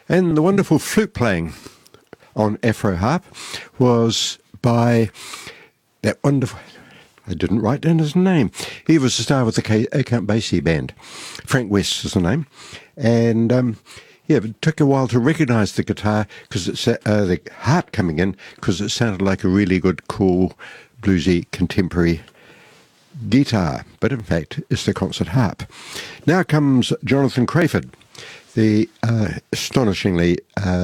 And the wonderful flute playing on Afro harp was by that wonderful... I didn't write down his name. He was the star with the Count Basie band. Frank West is the name. And it took a while to recognise the guitar, because it's the harp coming in, because it sounded like a really good, cool, bluesy, contemporary guitar. But in fact, it's the concert harp. Now comes Jonathan Crayford, the astonishingly